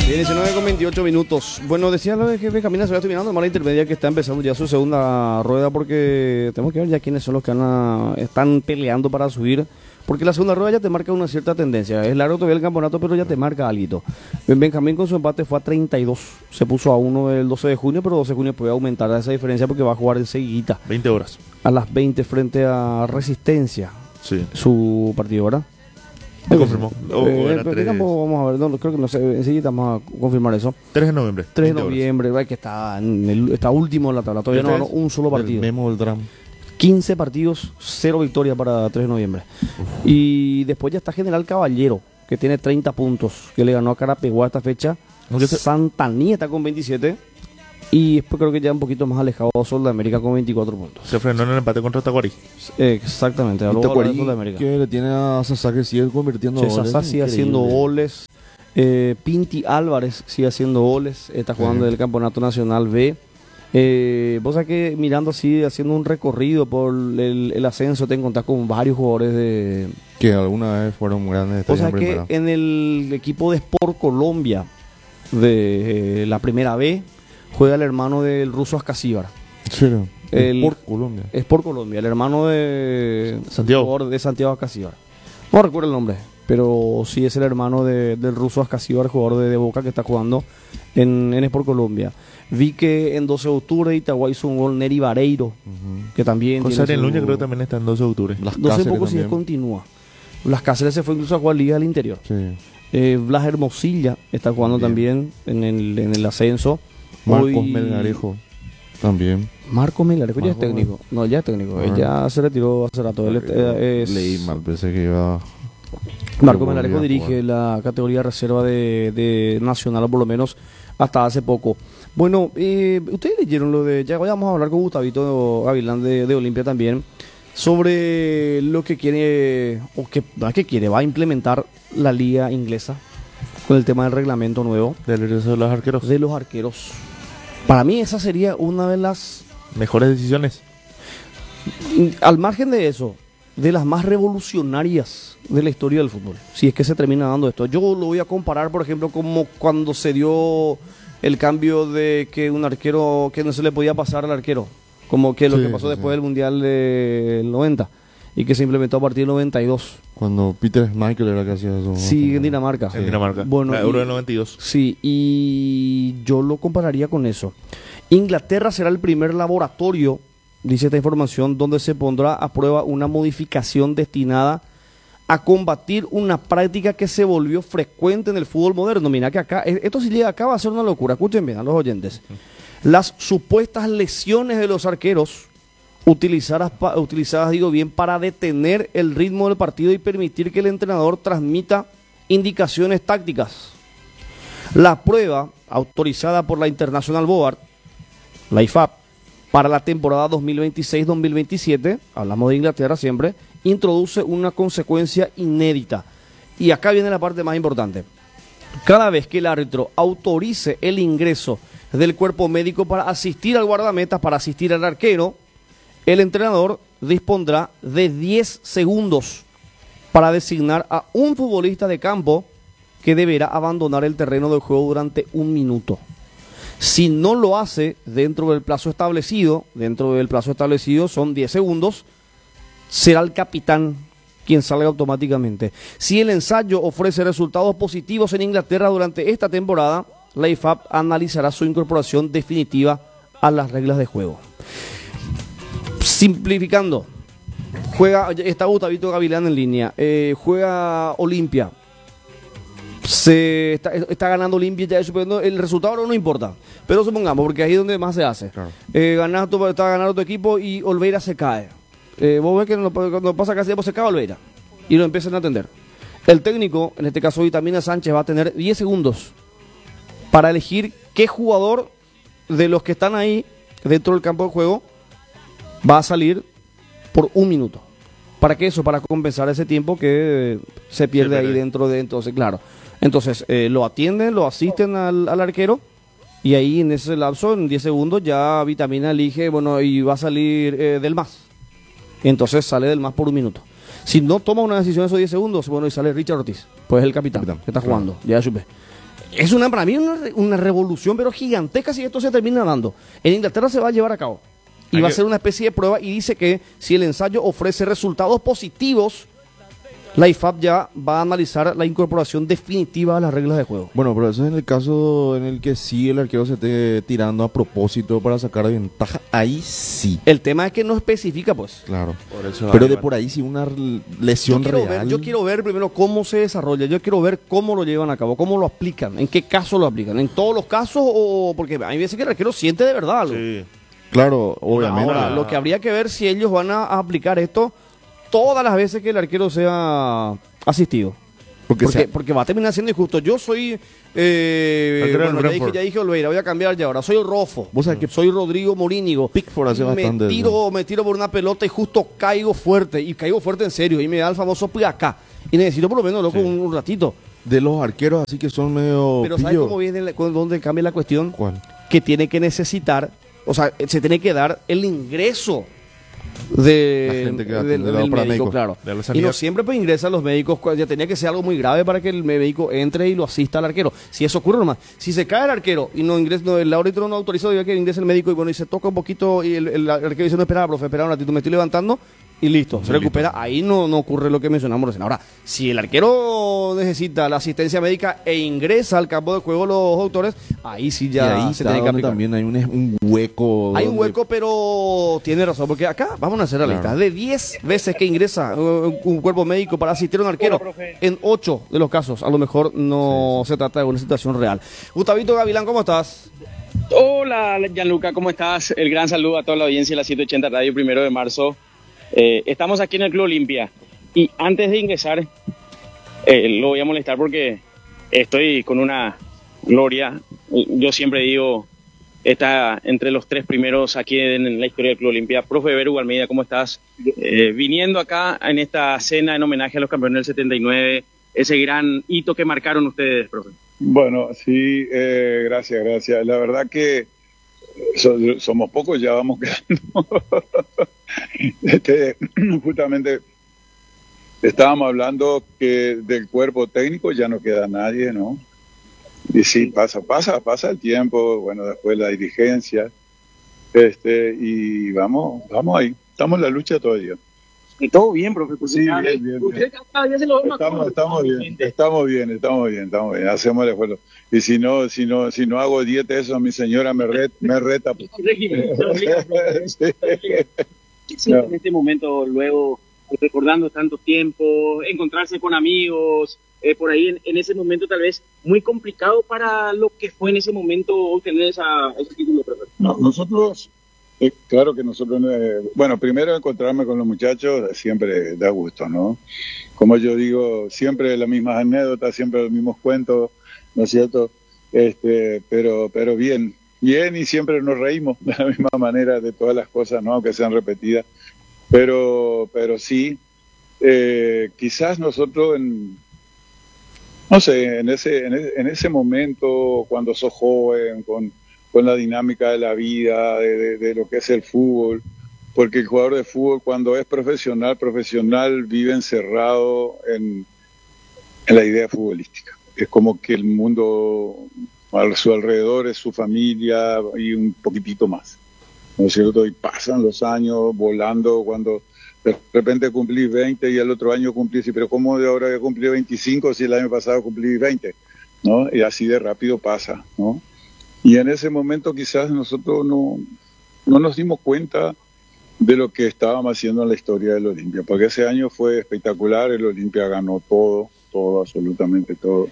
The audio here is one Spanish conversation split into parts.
Bien, 19 con 28 minutos. Bueno, decía lo de jefe Camila, se va terminando la intermedia que está empezando ya su segunda rueda porque tenemos que ver ya quiénes son los que están peleando para subir. Porque la segunda rueda ya te marca una cierta tendencia. Es largo todavía el campeonato, pero ya te marca algo. Benjamín con su empate fue a 32. Se puso a 1 el 12 de junio, pero 12 de junio puede aumentar esa diferencia porque va a jugar enseguida. 20 horas. A las 20 frente a Resistencia. Sí. Su partido, ¿verdad? Me confirmó. Vamos a ver, no, creo que no sé, enseguida vamos a confirmar eso. 3 de noviembre. 3 de noviembre, que está último en la tabla. Todavía no ganó un solo partido. El memo del drama. 15 partidos, 0 victorias para 3 de noviembre. Y después ya está General Caballero, que tiene 30 puntos, que le ganó a Carapeguá esta fecha. Santaní está con 27. Y después creo que ya un poquito más alejado Sol de América con 24 puntos. Se frenó en el empate contra Tacuarí. Exactamente, habló de Sol de América. Que le tiene a Sasá que sigue convirtiendo goles. Sasá sigue haciendo goles. Pinti Álvarez sigue haciendo goles. Está jugando del Campeonato Nacional B. Vos sabés que mirando así, haciendo un recorrido por el ascenso, te encontrás con varios jugadores que alguna vez fueron grandes. Vos sabés que en el equipo de Sport Colombia de la primera B juega el hermano del ruso Ascasíbar. Sí, Sport Colombia. Sport Colombia, el hermano de Santiago Ascasíbar. No recuerdo el nombre, pero sí es el hermano del ruso Ascasíbar, jugador de Boca que está jugando en Sport Colombia. Vi que en 12 de octubre Itagüí hizo un gol Neri Vareiro, que también José Areluña creo que también está en 12 de octubre. Las 12 de poco sí continúa. Las Cáceres se fue incluso a jugar Liga del Interior. Sí. Blas Hermosilla está jugando también en el ascenso. Marcos Melgarejo también. Marcos Melgarejo ya es técnico. No, ya es técnico. Ya se retiró hace rato. Leí mal, pensé que iba... Marcos Melgarejo dirige la categoría reserva de Nacional, o por lo menos hasta hace poco. Bueno, ustedes leyeron lo de... Ya vamos a hablar con Gustavito Gavilán de Olimpia también, sobre lo que quiere, o que no es que quiere, va a implementar la liga inglesa con el tema del reglamento nuevo. Del regreso de los arqueros. De los arqueros. Para mí esa sería una de las... mejores decisiones. Al margen de eso, de las más revolucionarias de la historia del fútbol, si es que se termina dando esto. Yo lo voy a comparar, por ejemplo, como cuando se dio el cambio de que un arquero, que no se le podía pasar al arquero, como que lo que pasó después del Mundial del 90 y que se implementó a partir del 92. Cuando Peter Schmeichel era que hacía eso. Sí, en Dinamarca. En Dinamarca. Bueno, la Euro del 92. Sí, y yo lo compararía con eso. Inglaterra será el primer laboratorio, dice esta información, donde se pondrá a prueba una modificación destinada a combatir una práctica que se volvió frecuente en el fútbol moderno. Mira que acá, esto si llega acá va a ser una locura. Escuchen bien a los oyentes. Las supuestas lesiones de los arqueros utilizadas digo bien, para detener el ritmo del partido y permitir que el entrenador transmita indicaciones tácticas. La prueba, autorizada por la International Board, la IFAB, para la temporada 2026-2027, hablamos de Inglaterra siempre, introduce una consecuencia inédita. Y acá viene la parte más importante. Cada vez que el árbitro autorice el ingreso del cuerpo médico para asistir al guardameta, para asistir al arquero, el entrenador dispondrá de 10 segundos para designar a un futbolista de campo que deberá abandonar el terreno de juego durante 1 minuto. Si no lo hace dentro del plazo establecido son 10 segundos, será el capitán quien salga automáticamente. Si el ensayo ofrece resultados positivos en Inglaterra durante esta temporada, la IFAB analizará su incorporación definitiva a las reglas de juego. Simplificando, está Gustavito Gavilán en línea, juega Olimpia, está ganando Olimpia, ya el resultado no importa, pero supongamos, porque ahí es donde más se hace. Claro. Está ganando tu equipo y Olveira se cae. Vos ves que cuando pasa casi tiempo se cae Olveira y lo empiezan a atender. El técnico, en este caso Vitamina Sánchez, va a tener 10 segundos para elegir qué jugador de los que están ahí dentro del campo de juego va a salir por 1 minuto. ¿Para qué eso? Para compensar ese tiempo que se pierde ahí dentro de... Entonces, claro. Entonces, lo atienden, lo asisten al arquero y ahí en ese lapso, en 10 segundos, ya Vitamina elige, bueno, y va a salir del MAS. Entonces sale del MAS por 1 minuto. Si no toma una decisión en esos 10 segundos, bueno, y sale Richard Ortiz, pues es el capitán que está jugando, ya supe. es para mí una revolución, pero gigantesca si esto se termina dando. En Inglaterra se va a llevar a cabo. Y va a ser una especie de prueba y dice que si el ensayo ofrece resultados positivos, la IFAB ya va a analizar la incorporación definitiva a las reglas de juego. Bueno, pero eso es en el caso en el que sí el arquero se esté tirando a propósito para sacar ventaja. Ahí sí. El tema es que no especifica, pues. Claro. Por eso Pero de por ahí sí una lesión real. Yo quiero ver primero cómo se desarrolla. Yo quiero ver cómo lo llevan a cabo, cómo lo aplican, en qué caso lo aplican. ¿En todos los casos o...? Porque hay veces que el arquero siente de verdad algo. Sí. Claro, obviamente. Ahora, lo que habría que ver si ellos van a aplicar esto todas las veces que el arquero sea asistido. Porque va a terminar siendo injusto. Yo soy... ya dije Olveira, voy a cambiar ya ahora. Soy el Rofo. Vos sabés que soy Rodrigo Morínigo. Pickford hace bastante. Me tiro por una pelota y justo caigo fuerte. Y caigo fuerte en serio. Y me da el famoso acá. Y necesito por lo menos, loco, un ratito. De los arqueros así que son medio... Pero ¿sabes cómo viene, dónde cambia la cuestión? ¿Cuál? Que tiene que necesitar... O sea, se tiene que dar el ingreso del médico, claro. Y no siempre pues ingresan los médicos, ya tenía que ser algo muy grave para que el médico entre y lo asista al arquero. Si eso ocurre nomás, si se cae el arquero y no ingresa, el árbitro no autoriza que ingrese el médico y bueno, y se toca un poquito y el arquero dice, no, espera, profe, espera un ratito, me estoy levantando y listo, se recupera, ahí no ocurre lo que mencionamos recién. Ahora, si el arquero necesita la asistencia médica e ingresa al campo de juego los autores, ahí sí ya ahí se tiene que aplicar. También hay un hueco. Hay un hueco, pero tiene razón, porque acá vamos a hacer la lista. De 10 veces que ingresa un cuerpo médico para asistir a un arquero, en 8 de los casos, a lo mejor no se trata de una situación real. Gustavito Gavilán, ¿cómo estás? Hola, Gianluca, ¿cómo estás? El gran saludo a toda la audiencia de la 780 Radio, 1 de marzo. Estamos aquí en el Club Olimpia y antes de ingresar lo voy a molestar porque estoy con una gloria. Yo siempre digo, está entre los 3 primeros aquí en la historia del Club Olimpia. Profe Beru Almeida, ¿cómo estás? Viniendo acá en esta cena en homenaje a los campeones del 79, ese gran hito que marcaron ustedes, profe. Bueno, sí, gracias. La verdad que somos pocos, ya vamos quedando. Justamente estábamos hablando que del cuerpo técnico ya no queda nadie, ¿no? Y sí, pasa el tiempo, bueno, después la dirigencia, y vamos ahí, estamos en la lucha todavía. Y todo bien, profe. Sí, bien. Usted cada día se lo ve más estamos bien, hacemos el esfuerzo. Y si no hago dieta, eso a mi señora me reta. Sí, en este momento, luego, recordando tanto tiempo, encontrarse con amigos, por ahí en ese momento tal vez muy complicado para lo que fue en ese momento obtener ese título, profe. No, nosotros... claro que nosotros, bueno, primero encontrarme con los muchachos siempre da gusto, ¿no? Como yo digo, siempre las mismas anécdotas, siempre los mismos cuentos, ¿no es cierto? Pero bien, y siempre nos reímos de la misma manera de todas las cosas, ¿no? Aunque sean repetidas, pero sí, quizás nosotros no sé, en ese momento, cuando sos joven, con la dinámica de la vida, de lo que es el fútbol, porque el jugador de fútbol cuando es profesional vive encerrado en la idea futbolística. Es como que el mundo a su alrededor es su familia y un poquitito más, ¿no es cierto? Y pasan los años volando, cuando de repente cumplís 20 y el otro año cumplís, pero ¿cómo de ahora he cumplido 25 si el año pasado cumplí 20? ¿No? Y así de rápido pasa, ¿no? Y en ese momento quizás nosotros no nos dimos cuenta de lo que estábamos haciendo en la historia del Olimpia, porque ese año fue espectacular, el Olimpia ganó todo, absolutamente todo,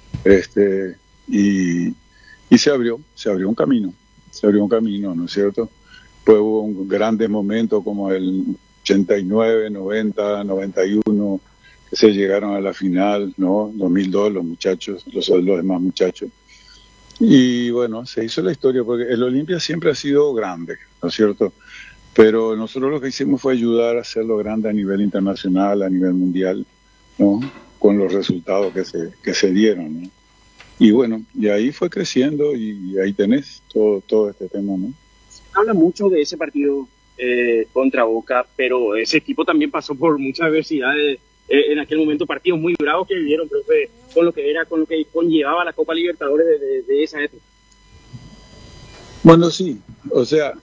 y se abrió un camino, ¿no es cierto? Pues hubo grandes momentos como el 89, 90, 91, que se llegaron a la final, ¿no? 2002 los muchachos, los demás muchachos. Y bueno, se hizo la historia, porque el Olimpia siempre ha sido grande, ¿no es cierto? Pero nosotros lo que hicimos fue ayudar a hacerlo grande a nivel internacional, a nivel mundial, ¿no? Con los resultados que se dieron, ¿no? Y bueno, y ahí fue creciendo y ahí tenés todo este tema, ¿no? Habla mucho de ese partido contra Boca, pero ese equipo también pasó por muchas adversidades en aquel momento partidos muy bravos que vivieron, profe, con lo que conllevaba la Copa Libertadores de esa época. Bueno, sí, o sea,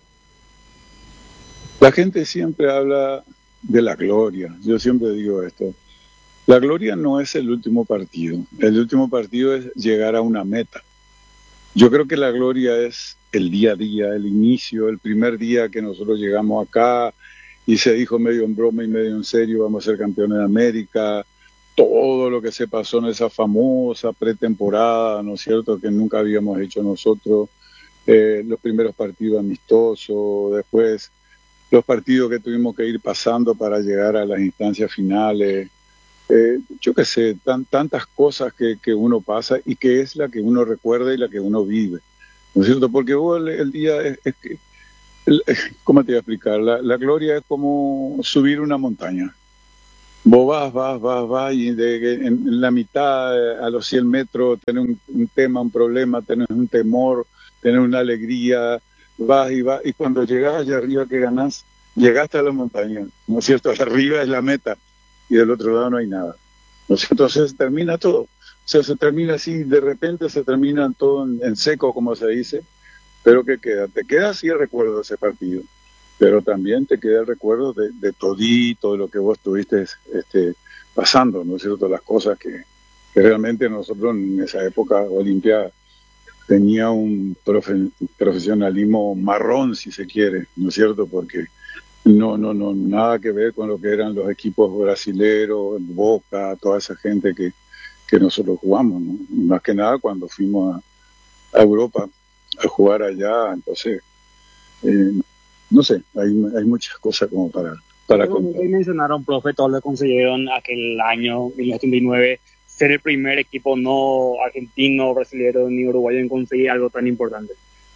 la gente siempre habla de la gloria. Yo siempre digo esto. La gloria no es el último partido. El último partido es llegar a una meta. Yo creo que la gloria es el día a día, el inicio, el primer día que nosotros llegamos acá y se dijo medio en broma y medio en serio, vamos a ser campeones de América, todo lo que se pasó en esa famosa pretemporada, ¿no es cierto?, que nunca habíamos hecho nosotros, los primeros partidos amistosos, después los partidos que tuvimos que ir pasando para llegar a las instancias finales, yo qué sé, tantas cosas que uno pasa y que es la que uno recuerda y la que uno vive, ¿no es cierto? Porque vos el día es que, ¿cómo te voy a explicar? La gloria es como subir una montaña. Vos vas y en la mitad, a los 100 metros, tenés un tema, un problema, tenés un temor, tenés una alegría, vas, y cuando llegás allá arriba que ganás, llegaste a la montaña, ¿no es cierto? Arriba es la meta y del otro lado no hay nada, ¿no es cierto? Entonces se termina todo, o sea, se termina así, de repente se termina todo en seco, como se dice, pero ¿qué queda? Te queda así el recuerdo de ese partido, pero también te queda el recuerdo de todito, de lo que vos estuviste pasando, ¿no es cierto? Las cosas que realmente nosotros en esa época Olimpia tenía un profesionalismo marrón, si se quiere, ¿no es cierto? Porque no, nada que ver con lo que eran los equipos brasileros, Boca, toda esa gente que nosotros jugamos, ¿no? Y más que nada cuando fuimos a Europa a jugar allá, entonces, no sé, hay muchas cosas como para contar. Hoy mencionaron, profe, todo lo que consiguieron aquel año, 1979, ser el primer equipo no argentino, brasileño ni uruguayo en conseguir algo tan importante.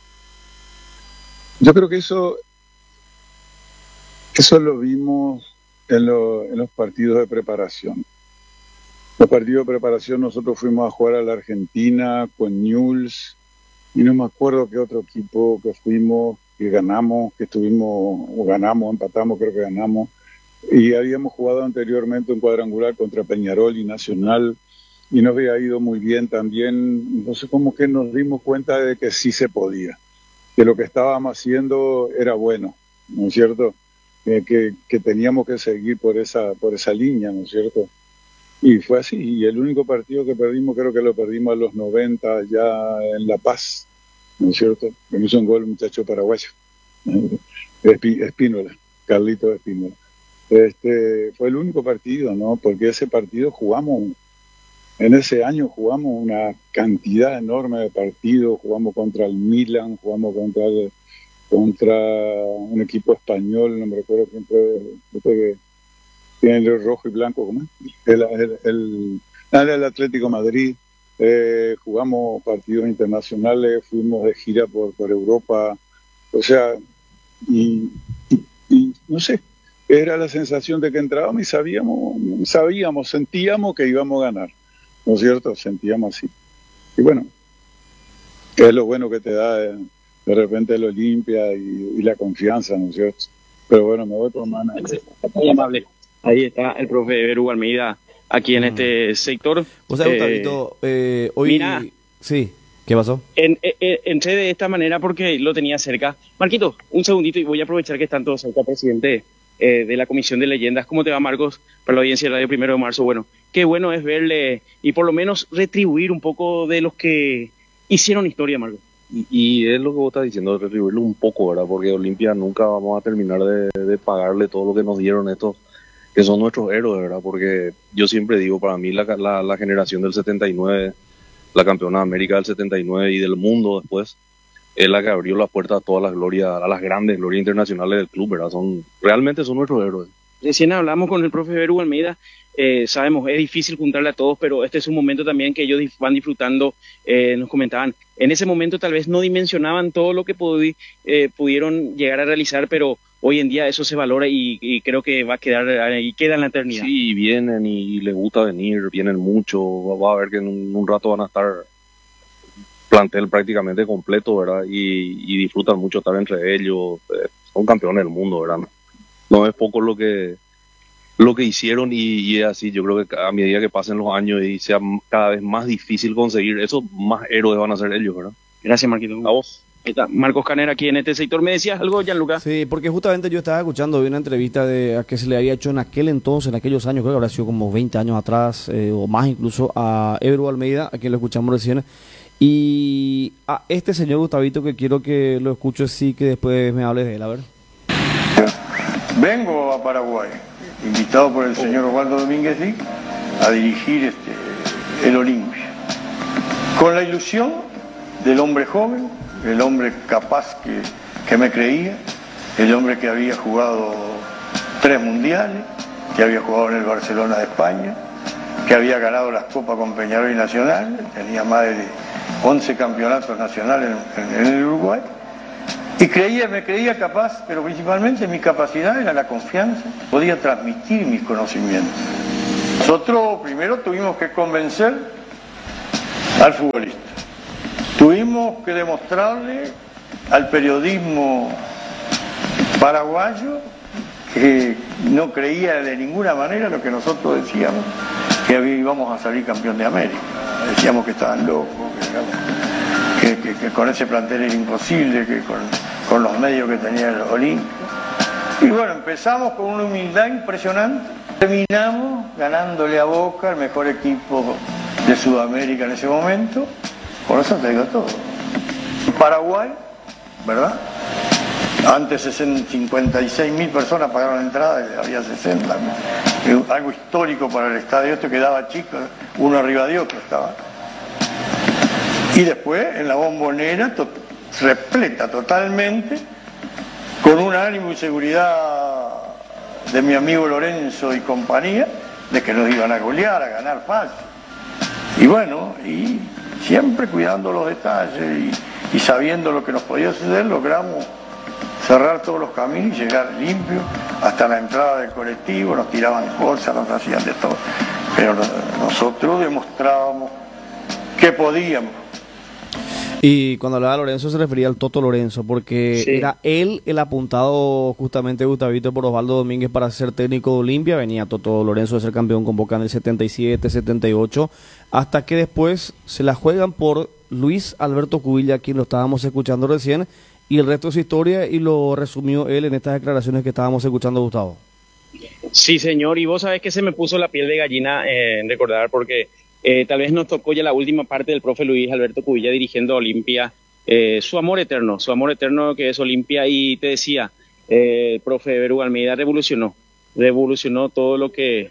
Yo creo que eso lo vimos en los partidos de preparación. Los partidos de preparación nosotros fuimos a jugar a la Argentina con Newell's y no me acuerdo qué otro equipo que fuimos, que ganamos, empatamos, creo que ganamos. Y habíamos jugado anteriormente un cuadrangular contra Peñarol y Nacional y nos había ido muy bien también. No sé, como que nos dimos cuenta de que sí se podía, que lo que estábamos haciendo era bueno, ¿no es cierto? Que teníamos que seguir por esa línea, ¿no es cierto? Y fue así, y el único partido que perdimos, creo que lo perdimos a los 90 ya en La Paz, ¿no es cierto? Que me hizo un gol un muchacho paraguayo, Espínola, Carlito Espínola. Fue el único partido, ¿no? Porque ese partido en ese año jugamos una cantidad enorme de partidos, jugamos contra el Milan, jugamos contra un equipo español, no me recuerdo quién fue, tiene el rojo y blanco, ¿cómo es? El Atlético Madrid, jugamos partidos internacionales, fuimos de gira por Europa, o sea, y no sé, era la sensación de que entrábamos y sabíamos, sentíamos que íbamos a ganar, ¿no es cierto? Sentíamos así. Y bueno, que es lo bueno que te da de repente el Olimpia y la confianza, ¿no es cierto? Pero bueno, me voy por mano. Muy amable. Ahí está el profe Beru Almeida, aquí en este sector. O sea, Gustavito, hoy... Mira, sí, ¿qué pasó? Entré de esta manera porque lo tenía cerca. Marquito, un segundito y voy a aprovechar que están todos cerca, presidente de la Comisión de Leyendas. ¿Cómo te va, Marcos? Para la audiencia de Radio 1 de Marzo. Bueno, qué bueno es verle y por lo menos retribuir un poco de los que hicieron historia, Marcos. Y es lo que vos estás diciendo, retribuirlo un poco, ¿verdad? Porque Olimpia nunca vamos a terminar de pagarle todo lo que nos dieron estos, que son nuestros héroes, ¿verdad? Porque yo siempre digo, para mí la generación del 79, la campeona de América del 79 y del mundo después, es la que abrió las puertas a todas las glorias, a las grandes glorias internacionales del club, ¿verdad? Realmente son nuestros héroes. Recién hablamos con el profe Beru Almeida, sabemos, es difícil juntarle a todos, pero este es un momento también que ellos van disfrutando, nos comentaban, en ese momento tal vez no dimensionaban todo lo que pudieron llegar a realizar, pero hoy en día eso se valora y creo que va a quedar y queda en la eternidad. Sí, vienen y les gusta venir, vienen mucho, va a ver que en un rato van a estar plantel prácticamente completo, ¿verdad? Y disfrutan mucho estar entre ellos, son campeones del mundo, ¿verdad? No es poco lo que lo que hicieron y es así. Yo creo que a medida que pasen los años y sea cada vez más difícil conseguir eso, más héroes van a ser ellos, ¿verdad? Gracias, Marquito. A vos. Ahí está, Marcos Canera aquí en este sector. ¿Me decías algo, Gianluca? Sí, porque justamente yo estaba escuchando de una entrevista a que se le había hecho en aquel entonces, en aquellos años, creo que habrá sido como 20 años atrás, o más incluso, a Ebro Almeida, a quien lo escuchamos recién, y a este señor Gustavito, que quiero que lo escuche, sí, que después me hables de él, a ver. Vengo a Paraguay, invitado por el señor Osvaldo Domínguez Vic, a dirigir el Olimpia, con la ilusión del hombre joven, el hombre capaz que me creía, el hombre que había jugado 3 mundiales, que había jugado en el Barcelona de España, que había ganado las Copas con Peñarol y Nacional, tenía más de 11 campeonatos nacionales en el Uruguay, y me creía capaz, pero principalmente mi capacidad era la confianza, podía transmitir mis conocimientos. Nosotros primero tuvimos que convencer al futbolista. Tuvimos que demostrarle al periodismo paraguayo que no creía de ninguna manera lo que nosotros decíamos, que íbamos a salir campeón de América. Decíamos que estaban locos, que con ese plantel era imposible, que con los medios que tenía el Olimpia. Y bueno, empezamos con una humildad impresionante. Terminamos ganándole a Boca, el mejor equipo de Sudamérica en ese momento. Por eso te digo todo. Paraguay, ¿verdad? Antes 56.000 personas pagaron la entrada y había 60. Algo histórico para el estadio, esto quedaba chico, uno arriba de otro estaba. Y después en la Bombonera, repleta totalmente, con un ánimo y seguridad de mi amigo Lorenzo y compañía, de que nos iban a golear, a ganar fácil. Y bueno, y siempre cuidando los detalles y sabiendo lo que nos podía suceder, logramos cerrar todos los caminos y llegar limpios hasta la entrada del colectivo. Nos tiraban cosas, nos hacían de todo, pero nosotros demostrábamos que podíamos. Y cuando hablaba de Lorenzo se refería al Toto Lorenzo, porque sí, era él el apuntado justamente, Gustavito, por Osvaldo Domínguez para ser técnico de Olimpia. Venía Toto Lorenzo de ser campeón con Boca en el 77, 78, hasta que después se la juegan por Luis Alberto Cubilla, quien lo estábamos escuchando recién, y el resto es historia, y lo resumió él en estas declaraciones que estábamos escuchando, Gustavo. Sí, señor, y vos sabés que se me puso la piel de gallina en recordar, porque tal vez nos tocó ya la última parte del profe Luis Alberto Cubilla dirigiendo a Olimpia, su amor eterno que es Olimpia, y te decía, el profe Ebro Almeida revolucionó todo lo que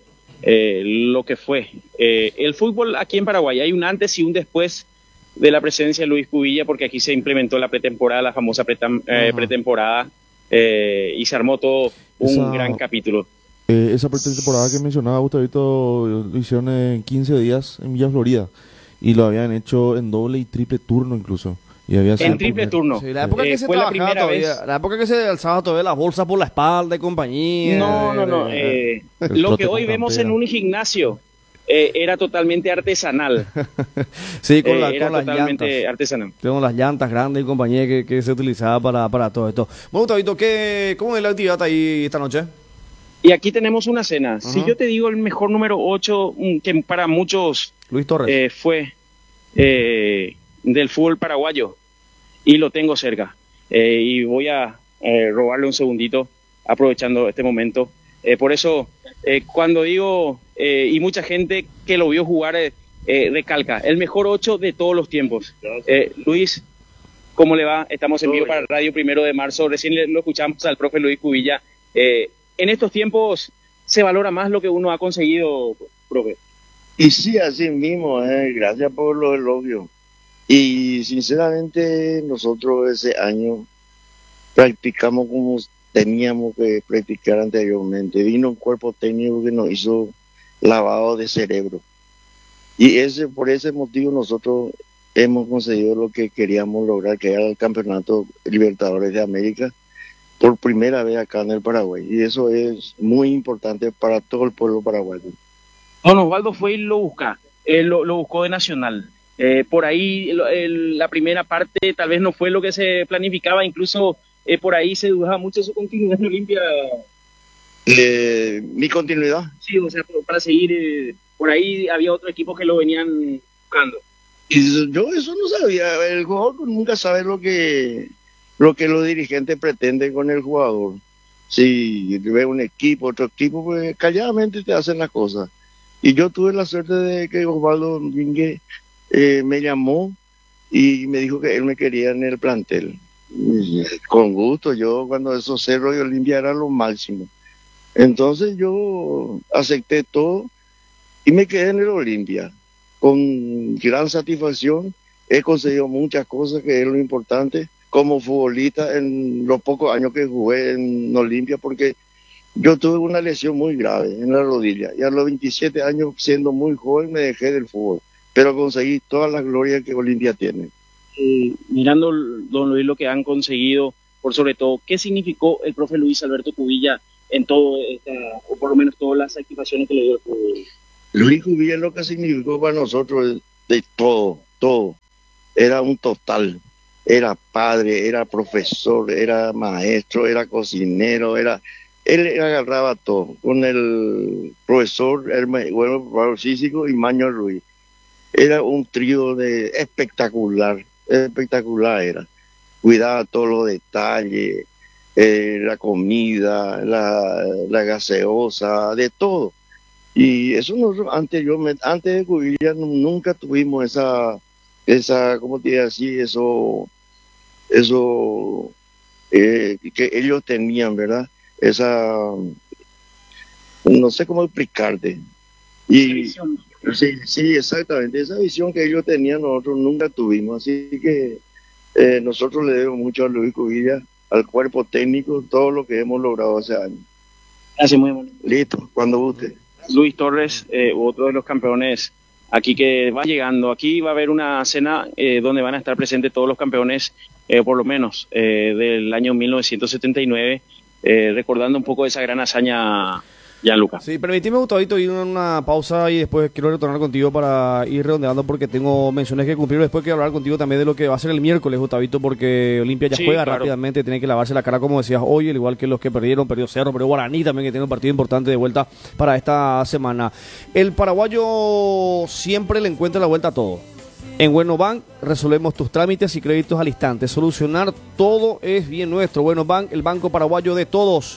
fue el fútbol aquí en Paraguay. Hay un antes y un después de la presencia de Luis Cubilla, porque aquí se implementó la pretemporada, la famosa pretemporada, y se armó todo un gran capítulo. Esa pretemporada que mencionaba Gustavito lo hicieron en 15 días en Villa Florida y lo habían hecho en doble y triple turno incluso. Y había en triple turno. Sí, la época que se fue la primera todavía, vez. la época que se alzaba todavía las bolsas por la espalda y compañía. No. Lo que hoy vemos en un gimnasio era totalmente artesanal. Sí, con las totalmente llantas. artesanal. Tengo las llantas grandes y compañía que se utilizaba para todo esto. Bueno, Gustavito, ¿cómo es la actividad ahí esta noche? Y aquí tenemos una cena. Si yo te digo el mejor número 8, que para muchos Luis Torres fue del fútbol paraguayo, y lo tengo cerca. Y voy a robarle un segundito, aprovechando este momento. Por eso, cuando digo, y mucha gente que lo vio jugar, recalca, el mejor 8 de todos los tiempos. Luis, ¿cómo le va? Estamos en vivo para Radio 1 de marzo. Recién lo escuchamos al profe Luis Cubilla. En estos tiempos se valora más lo que uno ha conseguido, profe. Y sí, así mismo, gracias por los elogios. Y sinceramente nosotros ese año practicamos como teníamos que practicar anteriormente. Vino un cuerpo técnico que nos hizo lavado de cerebro. Y por ese motivo nosotros hemos conseguido lo que queríamos lograr, que era el Campeonato Libertadores de América, por primera vez acá en el Paraguay, y eso es muy importante para todo el pueblo paraguayo. Don Osvaldo fue y lo buscó de Nacional. Por ahí la primera parte tal vez no fue lo que se planificaba, incluso por ahí se dudaba mucho de su continuidad en Olimpia. Mi continuidad. Sí, o sea, para seguir, por ahí había otro equipo que lo venían buscando. Y yo eso no sabía. El jugador nunca sabe lo que los dirigentes pretenden con el jugador. Si ve un equipo, otro equipo, pues calladamente te hacen las cosas. Y yo tuve la suerte de que Osvaldo Domínguez me llamó y me dijo que él me quería en el plantel. Y, con gusto, yo cuando esos Cerro y Olimpia eran lo máximo. Entonces yo acepté todo y me quedé en el Olimpia. Con gran satisfacción he conseguido muchas cosas, que es lo importante, como futbolista en los pocos años que jugué en Olimpia, porque yo tuve una lesión muy grave en la rodilla y a los 27 años, siendo muy joven, me dejé del fútbol, pero conseguí todas las glorias que Olimpia tiene. Mirando, don Luis, lo que han conseguido, por sobre todo, ¿qué significó el profe Luis Alberto Cubilla en todo o por lo menos todas las satisfacciones que le dio el fútbol? Luis Cubilla lo que significó para nosotros de todo. Era un total. Era padre, era profesor, era maestro, era cocinero, él agarraba todo. Con el profesor, preparador físico y Maño Ruiz. Era un trío espectacular era. Cuidaba todos los detalles, la comida, la gaseosa, de todo. Y eso nosotros antes de Cubilla nunca tuvimos esa, ¿cómo te diría así? Eso que ellos tenían, ¿verdad? Esa, no sé cómo explicarte. Y sí, exactamente, esa visión que ellos tenían nosotros nunca tuvimos, así que nosotros le debemos mucho a Luis Cubilla, al cuerpo técnico, todo lo que hemos logrado hace años. Gracias, muy bonito. Listo, cuando guste. Luis Torres, otro de los campeones aquí que va llegando. Aquí va a haber una cena donde van a estar presentes todos los campeones, por lo menos, del año 1979, recordando un poco de esa gran hazaña, Gianluca. Sí, permíteme, Gustavito, ir a una pausa y después quiero retornar contigo para ir redondeando porque tengo menciones que cumplir. Después quiero hablar contigo también de lo que va a ser el miércoles, Gustavito, porque Olimpia ya juega rápidamente, tiene que lavarse la cara, como decías hoy, al igual que los que perdió Cerro, pero Guaraní también, que tiene un partido importante de vuelta para esta semana. El paraguayo siempre le encuentra la vuelta a todo. En Buenobank resolvemos tus trámites y créditos al instante. Solucionar todo es bien nuestro. Buenobank, el banco paraguayo de todos.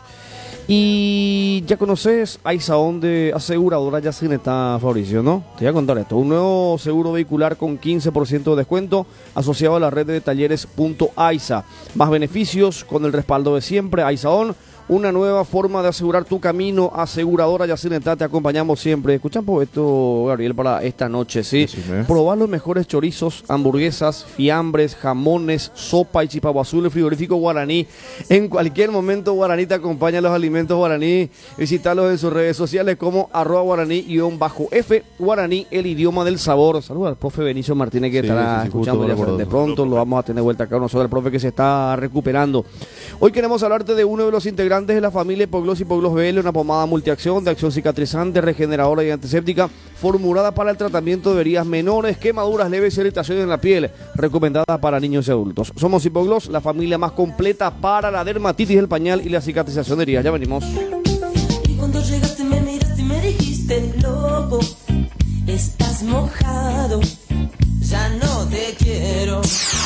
Y ya conoces Aizaón de aseguradora Yacineta, Fabricio, ¿no? Te voy a contar esto. Un nuevo seguro vehicular con 15% de descuento asociado a la red de talleres .aiza. Más beneficios con el respaldo de siempre. Aizaón, una nueva forma de asegurar tu camino. Aseguradora Yacineta, te acompañamos siempre. Escuchamos esto, Gabriel, para esta noche, ¿sí? Probar los mejores chorizos, hamburguesas, fiambres, jamones, sopa y chipaguazú, el frigorífico Guaraní. En cualquier momento Guaraní te acompaña, los alimentos Guaraní. Visitarlos en sus redes sociales como @Guaraní_F. Guaraní, el idioma del sabor. Saludos al profe Benicio Martínez, que estará escuchando ya de pronto. Lo vamos a tener vuelta acá nosotros, el profe que se está recuperando. Hoy queremos hablarte de uno de los integrantes de la familia Hipogloss y Hipogloss BL, una pomada multiacción de acción cicatrizante, regeneradora y antiséptica, formulada para el tratamiento de heridas menores, quemaduras leves y irritaciones en la piel, recomendada para niños y adultos. Somos Hipogloss, la familia más completa para la dermatitis del pañal y la cicatrización de heridas. Ya venimos. Y cuando llegaste me miraste y me dijiste, loco, estás mojado, ya no te quiero.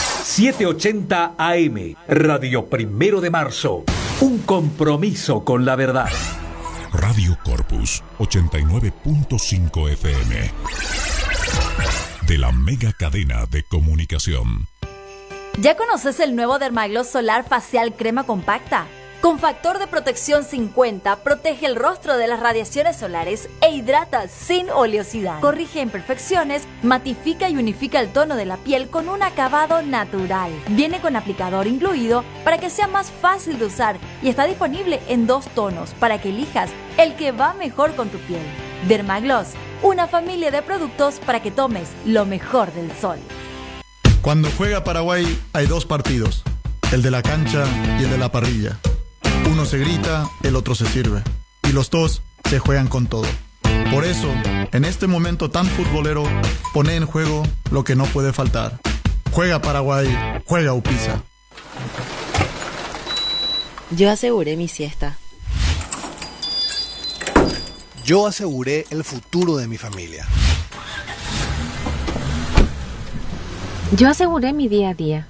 780 AM, Radio Primero de Marzo. Un compromiso con la verdad. Radio Corpus 89.5 FM. De la mega cadena de comunicación. ¿Ya conoces el nuevo Dermagloss Solar Facial Crema Compacta? Con factor de protección 50, protege el rostro de las radiaciones solares e hidrata sin oleosidad. Corrige imperfecciones, matifica y unifica el tono de la piel con un acabado natural. Viene con aplicador incluido para que sea más fácil de usar y está disponible en 2 tonos para que elijas el que va mejor con tu piel. Dermagloss, una familia de productos para que tomes lo mejor del sol. Cuando juega Paraguay hay 2 partidos, el de la cancha y el de la parrilla. Uno se grita, el otro se sirve. Y los 2 se juegan con todo. Por eso, en este momento tan futbolero, pone en juego lo que no puede faltar. Juega Paraguay, juega Upisa. Yo aseguré mi siesta. Yo aseguré el futuro de mi familia. Yo aseguré mi día a día.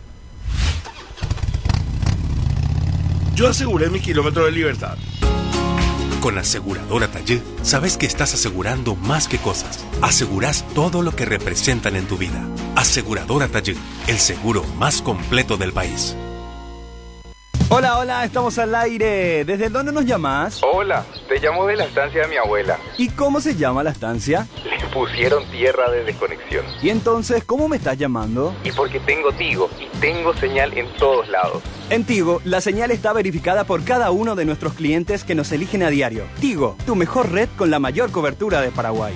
Yo aseguré mi kilómetro de libertad. Con Aseguradora Taller, sabes que estás asegurando más que cosas. Asegurás todo lo que representan en tu vida. Aseguradora Taller, el seguro más completo del país. Hola, hola, estamos al aire. ¿Desde dónde nos llamas? Hola, te llamo de la estancia de mi abuela. ¿Y cómo se llama la estancia? Le pusieron tierra de desconexión. ¿Y entonces cómo me estás llamando? Y porque tengo Tigo y tengo señal en todos lados. En Tigo, la señal está verificada por cada uno de nuestros clientes que nos eligen a diario. Tigo, tu mejor red con la mayor cobertura de Paraguay.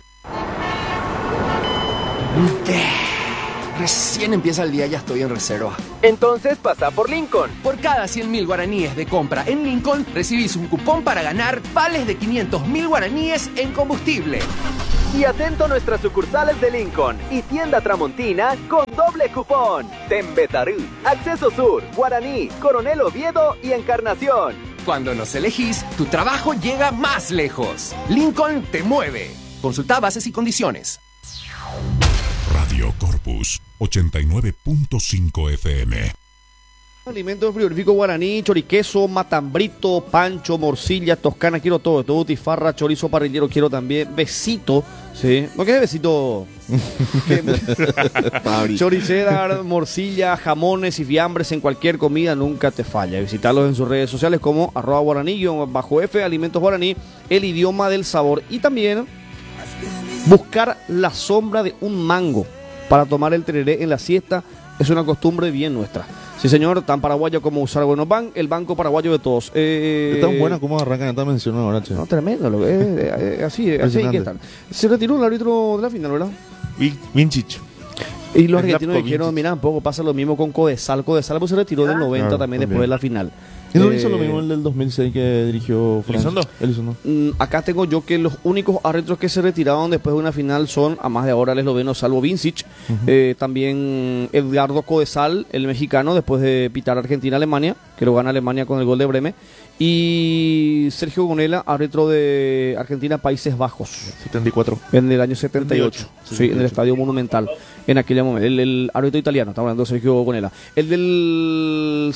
Recién empieza el día y ya estoy en reserva. Entonces pasa por Lincoln. Por cada 100.000 guaraníes de compra en Lincoln, recibís un cupón para ganar vales de 500.000 guaraníes en combustible. Y atento a nuestras sucursales de Lincoln y tienda Tramontina con doble cupón. Tembetarú, Acceso Sur, Guaraní, Coronel Oviedo y Encarnación. Cuando nos elegís, tu trabajo llega más lejos. Lincoln te mueve. Consulta bases y condiciones. Radio Corpus 89.5 FM. Alimentos frigoríficos Guaraní, choriqueso, matambrito, pancho, morcilla, toscana, quiero todo butifarra, chorizo parrillero, quiero también, besito, ¿sí? ¿No quieres besito? Choricera, morcilla, jamones y fiambres en cualquier comida, nunca te falla. Visitarlos en sus redes sociales como @guaraní_F, Alimentos Guaraní, el idioma del sabor. Y también buscar la sombra de un mango para tomar el tereré en la siesta es una costumbre bien nuestra. Sí, señor, tan paraguayo como usar buenos ban, el banco paraguayo de todos. Es tan buena como arrancan esta mención ahora, che. No, tremendo, así hay que estar. Se retiró el árbitro de la final, ¿verdad? Vincic. Y los argentinos dijeron, mira, un poco pasa lo mismo con Codesal. Codesal pues se retiró del 90 también después de la final. ¿Y no hizo lo mismo el del 2006 que dirigió Elizondo? Acá tengo yo que los únicos árbitros que se retiraron después de una final son, a más de ahora, el esloveno, salvo Vincic. También Edgardo Codesal, el mexicano, después de pitar Argentina-Alemania, que lo gana Alemania con el gol de Breme. Y Sergio Gonella, árbitro de Argentina-Países Bajos. 74. En el año 78. Sí, en el Estadio Monumental. En aquel momento. El árbitro italiano, estamos hablando de Sergio Gonella. El del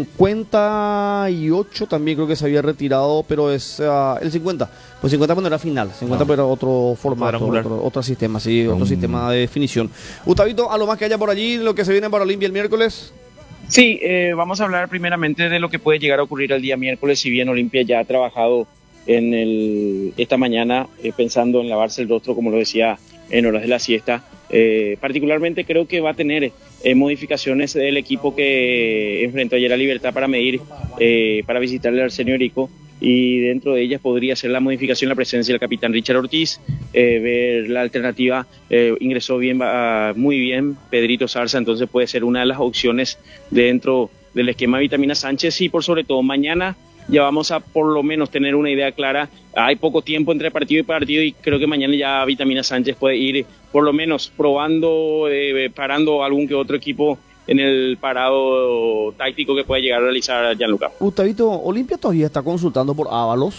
58 también creo que se había retirado, pero es el 50. Pues 50 cuando era final. 50 pero era otro formato, otro sistema, sí, otro sistema de definición. Gustavito, ¿a lo más que haya por allí, lo que se viene para Olimpia el miércoles? Sí, vamos a hablar primeramente de lo que puede llegar a ocurrir el día miércoles, si bien Olimpia ya ha trabajado esta mañana pensando en lavarse el rostro, como lo decía, en horas de la siesta. Particularmente creo que va a tener modificaciones del equipo que enfrentó ayer a Libertad para medir, para visitarle al Arsenio Erico, y dentro de ellas podría ser la modificación, la presencia del capitán Richard Ortiz, ver la alternativa, ingresó muy bien Pedrito Zarza, entonces puede ser una de las opciones dentro del esquema de Vitamina Sánchez. Y por sobre todo mañana ya vamos a por lo menos tener una idea clara. Hay poco tiempo entre partido y partido y creo que mañana ya Vitamina Sánchez puede ir por lo menos probando, parando algún que otro equipo en el parado táctico que puede llegar a realizar Gianluca. Gustavito, ¿Olimpia todavía está consultando por Ábalos?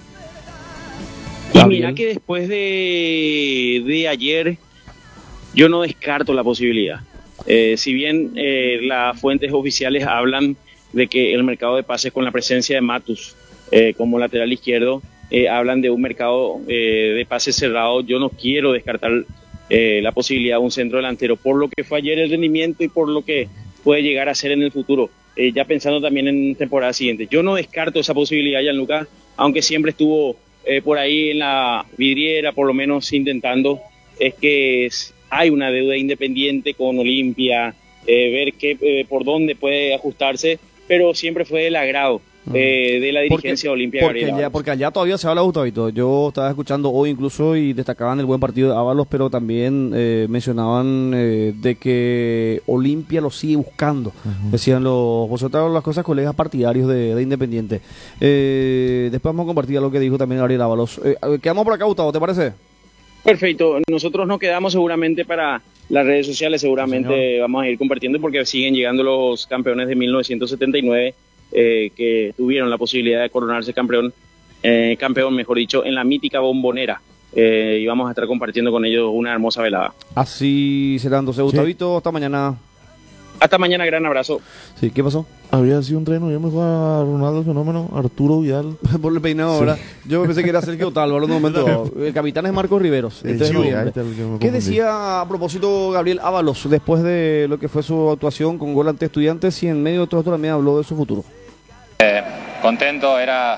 Y mira que después de ayer yo no descarto la posibilidad. Si bien las fuentes oficiales hablan de que el mercado de pases con la presencia de Matus como lateral izquierdo, hablan de un mercado de pases cerrado, yo no quiero descartar la posibilidad de un centro delantero por lo que fue ayer el rendimiento y por lo que puede llegar a ser en el futuro, ya pensando también en temporada siguiente. Yo no descarto esa posibilidad, Gianluca, aunque siempre estuvo por ahí en la vidriera, por lo menos intentando. Es que hay una deuda Independiente con Olimpia, ver por dónde puede ajustarse, pero siempre fue del agrado de la dirigencia de Olimpia. Porque allá todavía se habla, Gustavito. Yo estaba escuchando hoy incluso y destacaban el buen partido de Ábalos, pero también mencionaban de que Olimpia lo sigue buscando. Decían vosotros las cosas colegas partidarios de Independiente. Después vamos a compartir lo que dijo también Gabriel Ábalos. Quedamos por acá, Gustavo, ¿te parece? Perfecto, nosotros nos quedamos seguramente para las redes sociales, seguramente vamos a ir compartiendo porque siguen llegando los campeones de 1979 que tuvieron la posibilidad de coronarse campeón campeón, mejor dicho, en la mítica Bombonera. Y vamos a estar compartiendo con ellos una hermosa velada. Así será entonces, Gustavito, hasta mañana. Hasta mañana, gran abrazo. Sí, ¿qué pasó? Había sido un 3 de noviembre, fue a Ronaldo el Fenómeno, Arturo Vidal. Por el peinado ahora. Yo pensé que era Sergio Talvo, en un momento. El capitán es Marcos Riveros. ¿Qué decía a propósito Gabriel Ábalos después de lo que fue su actuación con gol ante Estudiantes y en medio de todo esto también habló de su futuro? Contento, era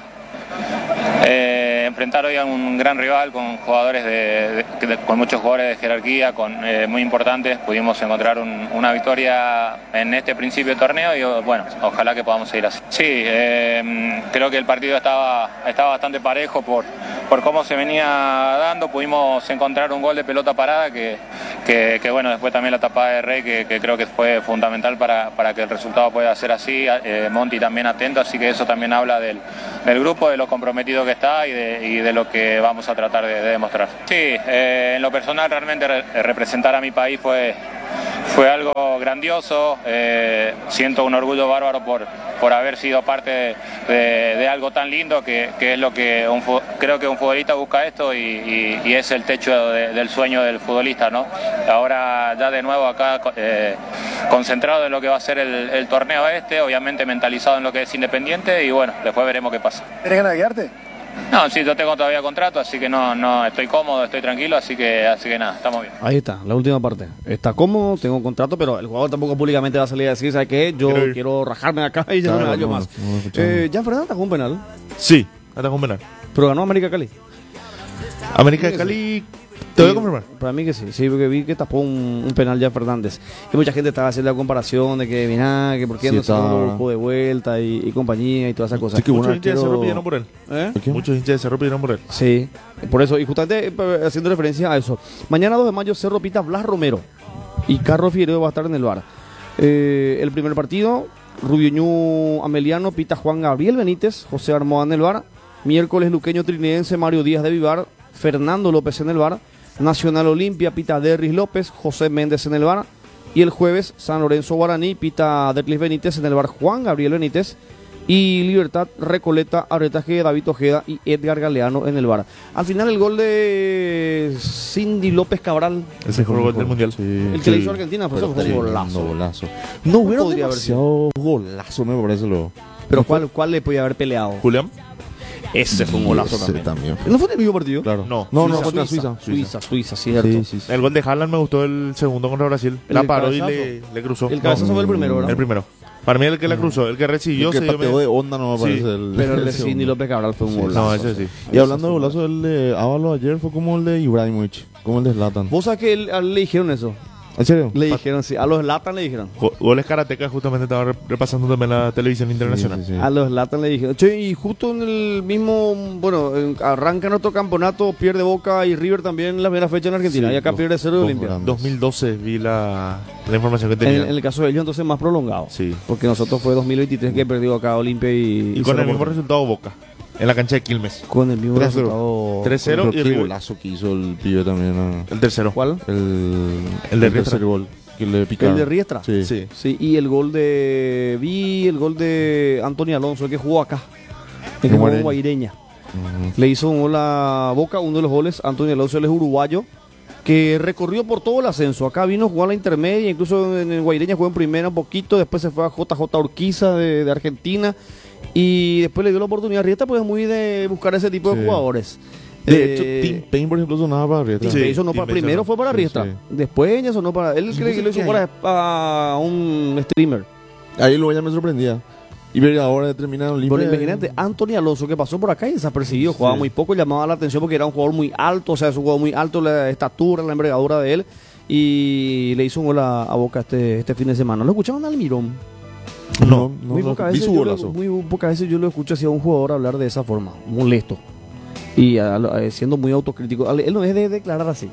enfrentar hoy a un gran rival con jugadores con muchos jugadores de jerarquía, muy importantes. Pudimos encontrar una victoria en este principio de torneo y bueno, ojalá que podamos seguir así. Sí, creo que el partido estaba bastante parejo por cómo se venía dando. Pudimos encontrar un gol de pelota parada que bueno, después también la tapada de Rey que creo que fue fundamental para que el resultado pueda ser así. Monti también atento, así que eso también habla del grupo, de lo comprometido que está y de lo que vamos a tratar de demostrar. Sí, en lo personal realmente representar a mi país fue algo grandioso. Siento un orgullo bárbaro por haber sido parte de algo tan lindo que es lo que creo que un futbolista busca esto y es el techo del sueño del futbolista, ¿no? Ahora ya de nuevo acá concentrado en lo que va a ser el torneo obviamente mentalizado en lo que es Independiente y bueno, después veremos qué pasa. ¿Tienes ganas de quedarte? No, sí, yo tengo todavía contrato, así que no estoy cómodo, estoy tranquilo, así que nada, estamos bien. Ahí está, la última parte. Está cómodo, tengo contrato, pero el jugador tampoco públicamente va a salir a decir, ¿sabes qué? Yo quiero rajarme de acá y ya no me hallo más. ¿Ya Fernando atajó un penal? Sí, atajó un penal. ¿Pero ganó América Cali? América de Cali... ¿Te voy a confirmar? Para mí que sí, porque vi que tapó un penal ya Fernández. Y mucha gente estaba haciendo la comparación de que, mirá, que por qué no se lo de vuelta y compañía y todas esas cosas. Sí, que muchos hinchas de Cerro pidieron por él. Muchos hinchas de Cerro pidieron por él. Sí, por eso, y justamente haciendo referencia a eso. Mañana 2 de mayo Cerro pita Blas Romero y Carlos Figueredo va a estar en el VAR. El primer partido, Rubioñú Ameliano pita Juan Gabriel Benítez, José Armoa en el VAR. Miércoles Luqueño Trinidense, Mario Díaz de Vivar, Fernando López en el VAR. Nacional Olimpia pita Derris López, José Méndez en el VAR. Y el jueves San Lorenzo Guaraní pita Derlis Benítez en el VAR, Juan Gabriel Benítez. Y Libertad Recoleta, Arretaje, David Ojeda y Edgar Galeano en el VAR. Al final el gol de Cindy López Cabral, el mejor gol del mundial, el que le hizo a Argentina, pero fue un golazo. No hubiera demasiado golazo, me parece luego. Pero ¿cuál le podía haber peleado? Julián. Ese fue un golazo también. ¿No fue en el mismo partido? Claro. No, contra Suiza, cierto. Sí. El gol de Haaland me gustó el segundo contra Brasil. La paró y le cruzó. El cabezazo fue el primero, ¿verdad? El primero. Para mí el que la cruzó, el que recibió. El que pateó de onda no me parece. Pero el de Cindy López Cabral fue un golazo. No, ese sí. Y hablando de golazo, el de Ábalos ayer fue como el de Ibrahimovic, como el de Zlatan. ¿Vos sabés que le dijeron eso? ¿En serio? Le dijeron, sí. A los Zlatan le dijeron. Goles karatecas, justamente estaba repasando también la televisión internacional. Sí. A los Zlatan le dijeron. Che, y justo en el mismo, arranca nuestro campeonato, pierde Boca y River también en la primera fecha en Argentina. Y acá pierde 0 de Olimpia. 2012 vi la información que tenía. En el caso de ellos entonces más prolongado. Sí. Porque nosotros fue 2023 que perdió acá Olimpia y con el mismo resultado Boca. En la cancha de Quilmes. Con el mismo resultado. 3-0 y el golazo que hizo el pibe también. El tercero. ¿Cuál? El de tercer gol. Que le picaron. ¿El de Riestra? Sí. Y el gol de... Vi el gol de Antonio Alonso, el que jugó acá. El que jugó en Guaireña. Le hizo un gol a Boca, uno de los goles. Antonio Alonso, él es uruguayo, que recorrió por todo el ascenso. Acá vino a jugar la intermedia, incluso en el Guaireña jugó en primera un poquito. Después se fue a JJ Urquiza de Argentina. Y después le dio la oportunidad a Riestra, pues es muy de buscar ese tipo de jugadores. De hecho, Tim Payne, por ejemplo, sonaba para Riestra. Tim Payne sonó primero fue para Riestra. Después ella sonó para... Él cree que lo hizo para un streamer. Ahí luego ya me sorprendía. Y ver ahora terminaron Olimpia. Pero imagínate, Anthony Alonso, que pasó por acá y desapercibido, jugaba muy poco, llamaba la atención porque era un jugador muy alto, o sea, es un jugador muy alto, la estatura, la envergadura de él. Y le hizo un gol a Boca este fin de semana. ¿Lo escucharon al Almirón? No, muy pocas veces yo lo escucho así a un jugador hablar de esa forma, molesto y siendo muy autocrítico. Él no es de declarar así.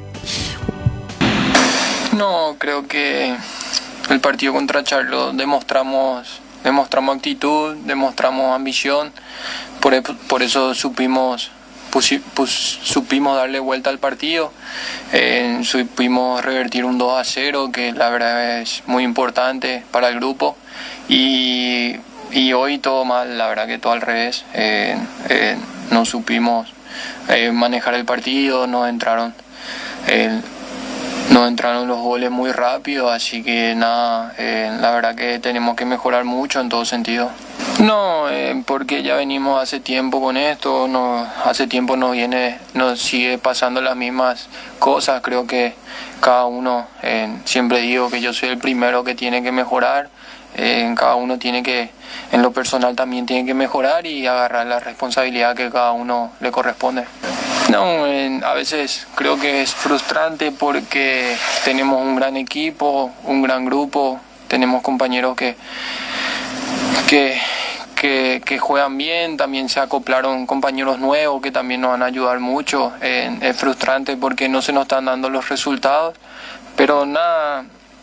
No, creo que el partido contra Charlo demostramos actitud, demostramos ambición, por eso supimos darle vuelta al partido, supimos revertir un 2-0 que la verdad es muy importante para el grupo y hoy todo mal, la verdad que todo al revés. no supimos manejar el partido, nos entraron los goles muy rápido, así que nada, la verdad que tenemos que mejorar mucho en todo sentido. No, porque ya venimos hace tiempo con esto, hace tiempo nos sigue pasando las mismas cosas. Creo que cada uno, siempre digo que yo soy el primero que tiene que mejorar, cada uno tiene que, en lo personal también tiene que mejorar y agarrar la responsabilidad que cada uno le corresponde. No, a veces creo que es frustrante porque tenemos un gran equipo, un gran grupo, tenemos compañeros que juegan bien, también se acoplaron compañeros nuevos que también nos van a ayudar mucho. Es frustrante porque no se nos están dando los resultados, pero nada,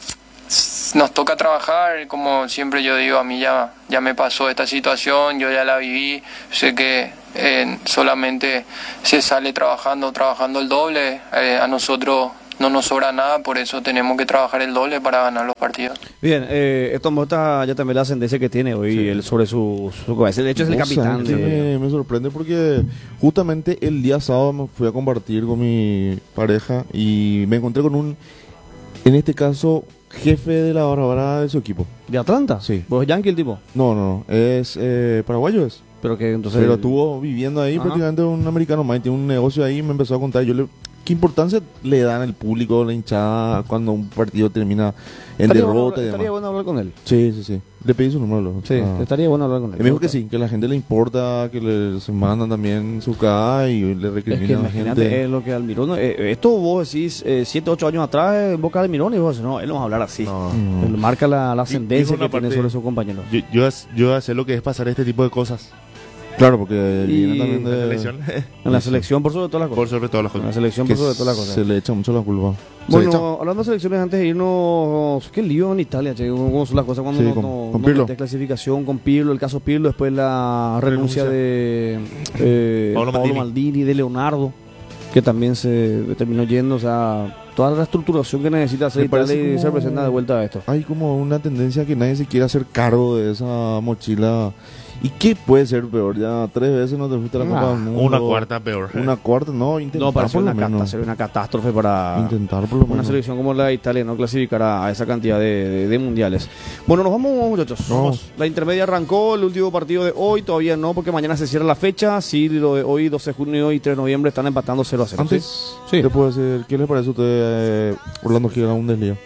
nos toca trabajar. Como siempre yo digo, a mí ya me pasó esta situación, yo ya la viví, sé que solamente se sale trabajando el doble. A nosotros no nos sobra nada, por eso tenemos que trabajar el doble para ganar los partidos. Bien, esto muestra ya también la ascendencia que tiene hoy él sobre su cabeza. De hecho es el capitán. Me sorprende porque justamente el día sábado me fui a compartir con mi pareja y me encontré con un, en este caso, jefe de la barra de su equipo. ¿De Atlanta? Sí. ¿Vos es yankee el tipo? No, es paraguayo es. Pero que entonces... Pero estuvo viviendo ahí prácticamente un americano más, tiene un negocio ahí y me empezó a contar. ¿Qué importancia le dan al público, la hinchada, cuando un partido termina en derrota? Estaría bueno hablar con él. Sí. Le pedí su número. Sí, estaría bueno hablar con él. Me dijo que sí, que a la gente le importa, que se mandan también su cara y le recriminan a la gente. Es lo que Almirón... esto vos decís 7, 8 años atrás en boca de Almirón y vos decís, no, él no va a hablar así. Él marca la ascendencia que tiene sobre sus compañeros. Yo sé lo que es pasar este tipo de cosas. Claro, porque viene también de la selección. En la selección por sobre todas las cosas. Por sobre todas las cosas. En la selección por sobre todas las cosas. Se le echa mucho la culpa. Bueno, hablando de selecciones, antes de irnos, qué lío en Italia, che, cómo son las cosas cuando con Pirlo. Clasificación con Pirlo, el caso Pirlo, después la renuncia de Paolo Maldini, de Leonardo, que también se terminó yendo, o sea, toda la reestructuración que necesita hacer Italia y se presenta de vuelta a esto. Hay como una tendencia que nadie se quiere hacer cargo de esa mochila. ¿Y qué puede ser peor? Ya 3 veces no te fuiste a la Copa del Mundo. Una cuarta peor. Una cuarta, no, intentar para por lo menos. Sería una catástrofe para intentar por lo menos. Una selección como la de Italia no clasificar a esa cantidad de mundiales. Bueno, nos vamos, muchachos. Vamos. La intermedia arrancó, el último partido de hoy todavía no, porque mañana se cierra la fecha. Sí, lo de hoy, 12 de junio y 3 de noviembre están empatando 0-0. Antes, ¿sí? ¿Qué puede ser? ¿Qué le parece a usted Orlando Gil a un desliga?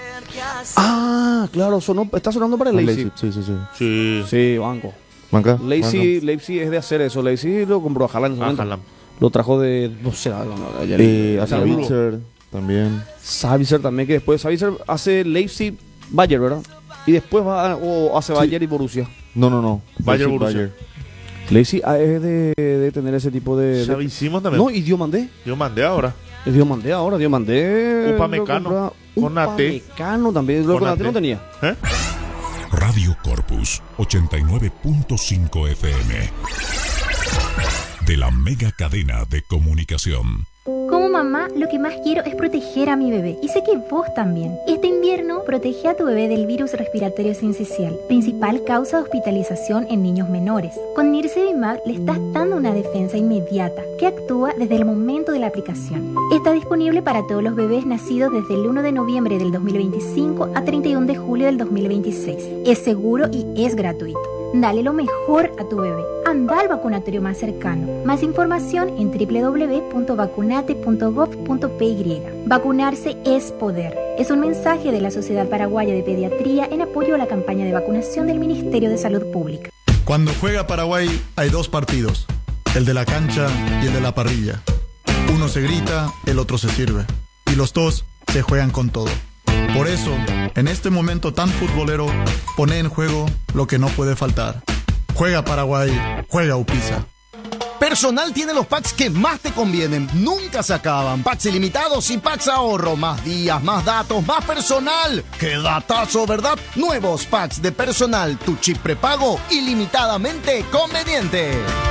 Ah, claro, está sonando para el Leipzig. Sí, banco. Leipzig es de hacer eso. Leipzig lo compró a Haaland. Lo trajo de, no sé, a Sabitzer también. Sabitzer también, que después Sabitzer hace Leipzig Bayern, ¿verdad? Y después hace Bayern y Borussia. No. Bayern. Leipzig es de tener ese tipo de... Ya hicimos también. No, y Diomandé ahora. Diomandé. Upamecano. Upamecano también. Lo Konate no tenía. Radio Corpus 89.5 FM de la mega cadena de comunicación. Como mamá, lo que más quiero es proteger a mi bebé. Y sé que vos también. Este invierno, protege a tu bebé del virus respiratorio sincicial, principal causa de hospitalización en niños menores. Con Nirsevimab le estás dando una defensa inmediata que actúa desde el momento de la aplicación. Está disponible para todos los bebés nacidos desde el 1 de noviembre del 2025 a 31 de julio del 2026. Es seguro y es gratuito. Dale lo mejor a tu bebé. Anda al vacunatorio más cercano. Más información en www.vacunate.gov.py. Vacunarse es poder. Es un mensaje de la Sociedad Paraguaya de Pediatría en apoyo a la campaña de vacunación del Ministerio de Salud Pública. Cuando juega Paraguay hay 2 partidos, el de la cancha y el de la parrilla. Uno se grita, el otro se sirve. Y los dos se juegan con todo. Por eso, en este momento tan futbolero, pone en juego lo que no puede faltar. Juega Paraguay, juega Upisa. Personal tiene los packs que más te convienen, nunca se acaban. Packs ilimitados y packs ahorro, más días, más datos, más personal. ¡Qué datazo, verdad! Nuevos packs de Personal, tu chip prepago ilimitadamente conveniente.